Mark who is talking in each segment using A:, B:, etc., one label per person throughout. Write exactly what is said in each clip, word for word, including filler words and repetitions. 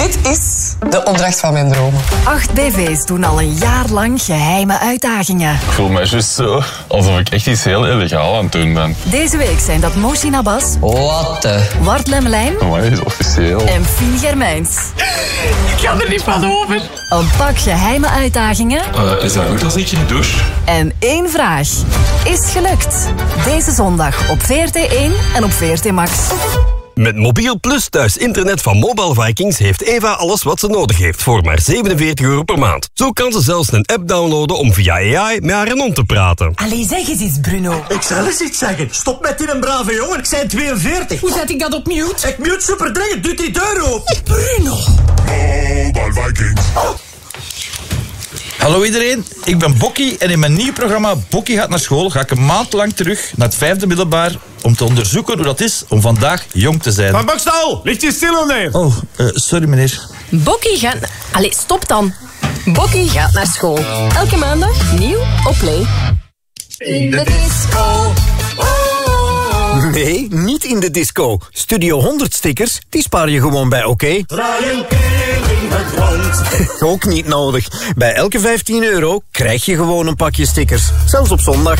A: Dit is de opdracht van mijn dromen.
B: Acht B V's doen al een jaar lang geheime uitdagingen.
C: Ik voel me juist zo alsof ik echt iets heel illegaal aan het doen ben.
B: Deze week zijn dat Moshi Abbas,
A: Wat de...
B: Wart Lemmelijn
C: Maar is officieel.
B: en Fien Germijns.
A: Ik kan er niet van over.
B: Een pak geheime uitdagingen
C: Uh, is dat goed als ik in de douche?
B: en één vraag. Is gelukt. Deze zondag op V R T één en op V R T Max.
D: Met Mobiel Plus thuis internet van Mobile Vikings heeft Eva alles wat ze nodig heeft voor maar zevenenveertig euro per maand. Zo kan ze zelfs een app downloaden om via A I met haar hond te praten.
B: Allee, zeg eens iets, Bruno.
E: Ik zal eens iets zeggen. Stop met die een brave jongen. Ik zijn tweeënveertig.
A: Hoe zet ik dat op mute?
E: Ik mute super dringend. Doe die deur open.
B: Bruno.
F: Mobile Vikings.
G: Hallo iedereen, ik ben Bokkie en in mijn nieuw programma Bokkie gaat naar school ga ik een maand lang terug naar het vijfde middelbaar om te onderzoeken hoe dat is om vandaag jong te zijn.
E: Van Bokstal, ligt je stil nee?
G: Oh, uh, sorry meneer.
H: Bokkie gaat... Allee, stop dan. Bokkie gaat naar school. Elke maandag nieuw op Play.
E: In de disco.
I: Nee, niet in de disco. Studio honderd stickers, die spaar je gewoon bij OK.
E: Draai een keer in het rond.
I: Ook niet nodig. Bij elke vijftien euro krijg je gewoon een pakje stickers. Zelfs op zondag.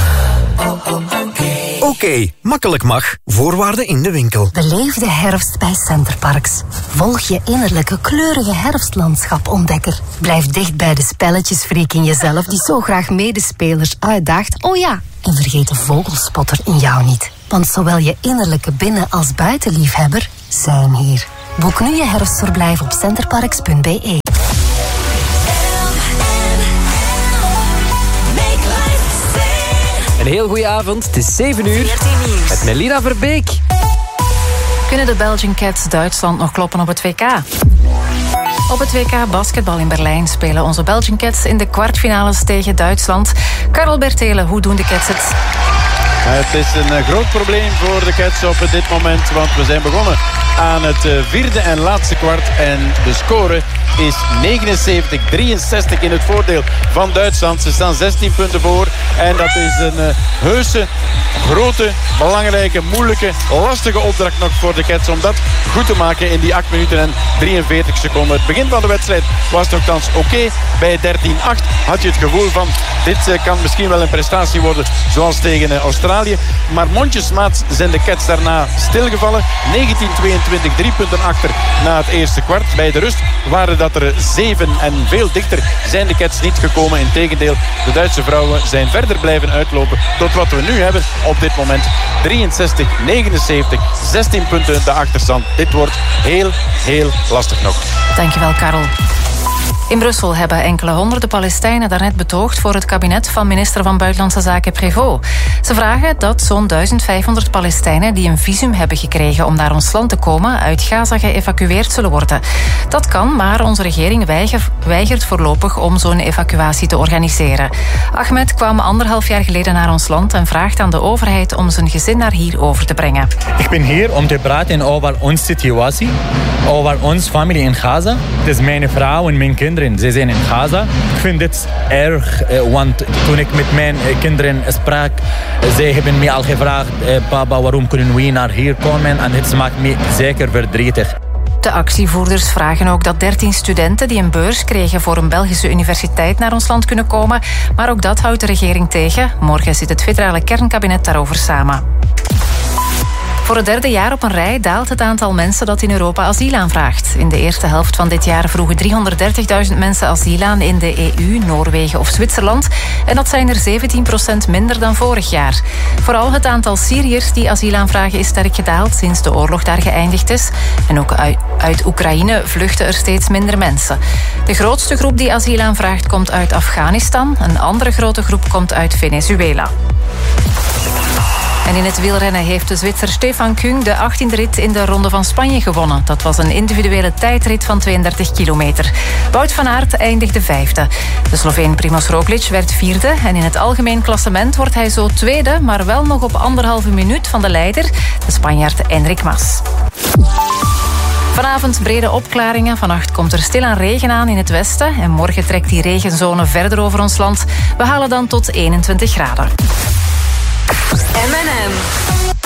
I: OK, makkelijk mag. Voorwaarden in de winkel.
B: Beleef de herfst bij Centerparks. Volg je innerlijke kleurige herfstlandschap ontdekker. Blijf dicht bij de spelletjesfreak in jezelf die zo graag medespelers uitdaagt. Oh ja, en vergeet de vogelspotter in jou niet. Want zowel je innerlijke binnen- als buitenliefhebber zijn hier. Boek nu je herfstverblijf op centerparks punt b e.
J: Een heel goede avond, het is zeven uur. Met Melina Verbeek.
K: Kunnen de Belgian Cats Duitsland nog kloppen op het W K? Op het W K basketbal in Berlijn spelen onze Belgian Cats in de kwartfinales tegen Duitsland. Karel Bertelen, hoe doen de Cats het?
L: Het is een groot probleem voor de Cats op dit moment, want we zijn begonnen aan het vierde en laatste kwart. En de score is negenenzeventig drieënzestig in het voordeel van Duitsland. Ze staan zestien punten voor. En dat is een uh, heuse, grote, belangrijke, moeilijke, lastige opdracht nog voor de Cats om dat goed te maken in die acht minuten en drieënveertig seconden. Het begin van de wedstrijd was nogthans oké. Okay. Bij dertien acht had je het gevoel van dit uh, kan misschien wel een prestatie worden zoals tegen uh, Australië. Maar mondjesmaat zijn de Cats daarna stilgevallen. negentien tweeëntwintig, drie punten achter na het eerste kwart. Bij de rust waren dat er zeven en veel dichter zijn de Cats niet gekomen. Integendeel, de Duitse vrouwen zijn verder blijven uitlopen tot wat we nu hebben op dit moment. drieënzestig negenenzeventig, zestien punten de achterstand. Dit wordt heel, heel lastig nog.
K: Dankjewel, Karel. In Brussel hebben enkele honderden Palestijnen daarnet betoogd voor het kabinet van minister van Buitenlandse Zaken Prévost. Ze vragen dat zo'n duizend vijfhonderd Palestijnen die een visum hebben gekregen om naar ons land te komen uit Gaza geëvacueerd zullen worden. Dat kan, maar onze regering weiger, weigert voorlopig om zo'n evacuatie te organiseren. Ahmed kwam anderhalf jaar geleden naar ons land en vraagt aan de overheid om zijn gezin naar hier over te brengen.
M: Ik ben hier om te praten over onze situatie, over onze familie in Gaza. Het is mijn vrouw en mijn kinderen. Ze zijn in Gaza. Ik vind dit erg, want toen ik met mijn kinderen sprak, zij hebben mij al gevraagd, papa, waarom kunnen we naar hier komen? En het maakt me zeker verdrietig.
K: De actievoerders vragen ook dat dertien studenten die een beurs kregen voor een Belgische universiteit naar ons land kunnen komen. Maar ook dat houdt de regering tegen. Morgen zit het federale kernkabinet daarover samen. Voor het derde jaar op een rij daalt het aantal mensen dat in Europa asiel aanvraagt. In de eerste helft van dit jaar vroegen driehonderddertigduizend mensen asiel aan in de E U, Noorwegen of Zwitserland. En dat zijn er zeventien procent minder dan vorig jaar. Vooral het aantal Syriërs die asiel aanvragen is sterk gedaald sinds de oorlog daar geëindigd is. En ook uit, uit Oekraïne vluchten er steeds minder mensen. De grootste groep die asiel aanvraagt komt uit Afghanistan. Een andere grote groep komt uit Venezuela. En in het wielrennen heeft de Zwitser Stefan Küng de achttiende rit in de Ronde van Spanje gewonnen. Dat was een individuele tijdrit van tweeëndertig kilometer. Wout van Aert eindigde vijfde. De Sloveen Primož Roglič werd vierde. En in het algemeen klassement wordt hij zo tweede, maar wel nog op anderhalve minuut van de leider, de Spanjaard Enric Mas. Vanavond brede opklaringen. Vannacht komt er stilaan regen aan in het westen. En morgen trekt die regenzone verder over ons land. We halen dan tot eenentwintig graden.
H: M en M.